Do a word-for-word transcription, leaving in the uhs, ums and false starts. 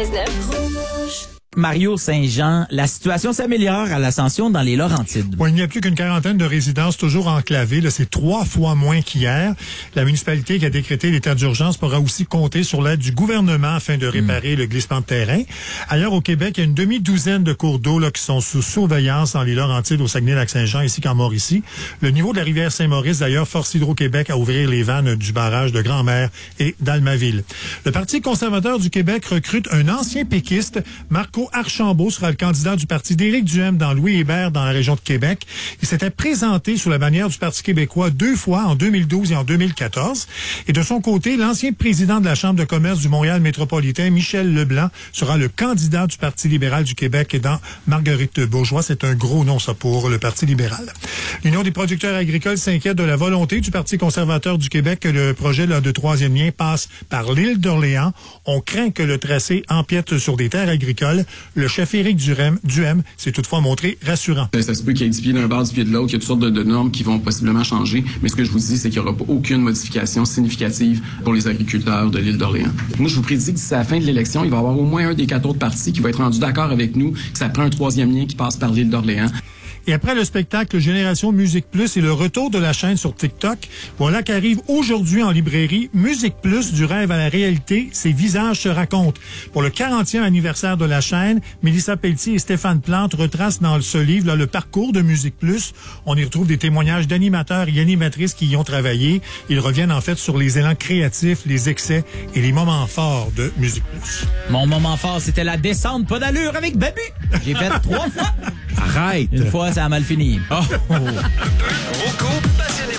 quatre-vingt-treize neuf. Rouge. Mario Saint-Jean, la situation s'améliore à l'Ascension dans les Laurentides. Bon, il n'y a plus qu'une quarantaine de résidences toujours enclavées. Là, c'est trois fois moins qu'hier. La municipalité qui a décrété l'état d'urgence pourra aussi compter sur l'aide du gouvernement afin de réparer mmh. le glissement de terrain. Ailleurs au Québec, il y a une demi-douzaine de cours d'eau là, qui sont sous surveillance dans les Laurentides, au Saguenay-Lac-Saint-Jean, ainsi qu'en Mauricie. Le niveau de la rivière Saint-Maurice, d'ailleurs, force Hydro-Québec à ouvrir les vannes du barrage de Grand-Mère et d'Almaville. Le Parti conservateur du Québec recrute un ancien péquiste, Marco Archambault sera le candidat du parti d'Éric Duhem dans Louis-Hébert dans la région de Québec. Il s'était présenté sous la bannière du Parti québécois deux fois en deux mille douze et en deux mille quatorze. Et de son côté, l'ancien président de la Chambre de commerce du Montréal métropolitain, Michel Leblanc, sera le candidat du Parti libéral du Québec dans Marguerite Bourgeois. C'est un gros nom, ça, pour le Parti libéral. L'Union des producteurs agricoles s'inquiète de la volonté du Parti conservateur du Québec que le projet là, de troisième lien passe par l'île d'Orléans. On craint que le tracé empiète sur des terres agricoles. Le chef Éric Duhem, Duhem s'est toutefois montré rassurant. Ça se peut qu'il y ait dix pieds d'un bord, dix pieds de l'autre, qu'il y a toutes sortes de, de normes qui vont possiblement changer. Mais ce que je vous dis, c'est qu'il n'y aura aucune modification significative pour les agriculteurs de l'île d'Orléans. Moi, je vous prédis que d'ici la fin de l'élection, il va y avoir au moins un des quatre autres partis qui va être rendu d'accord avec nous que ça prend un troisième lien qui passe par l'île d'Orléans. Et après le spectacle Génération Musique Plus et le retour de la chaîne sur TikTok, voilà qu'arrive aujourd'hui en librairie Musique Plus, du rêve à la réalité, ses visages se racontent. Pour le quarantième anniversaire de la chaîne, Mélissa Pelletier et Stéphane Plante retracent dans ce livre là, le parcours de Musique Plus. On y retrouve des témoignages d'animateurs et animatrices qui y ont travaillé. Ils reviennent en fait sur les élans créatifs, les excès et les moments forts de Musique Plus. Mon moment fort, c'était la descente pas d'allure avec Babu. J'ai fait trois fois. Arrête. Une fois, ça a mal fini. Oh. Oh.